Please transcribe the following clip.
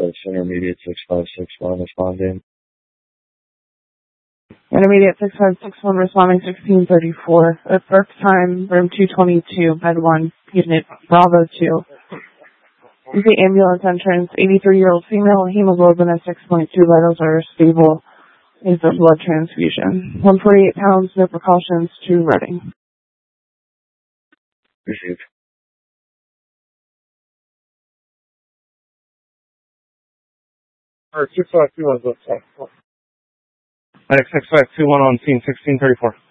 That's intermediate 6561 responding. Intermediate 6561 responding 1634. At birth time, room 222, bed 1, unit Bravo 2. Is the ambulance entrance, 83-year-old female, hemoglobin at 6.2, vitals are stable. Is a blood transfusion. 148 pounds, no precautions, to Reading. Received. Or 6521 is up. 6521 on scene 1634.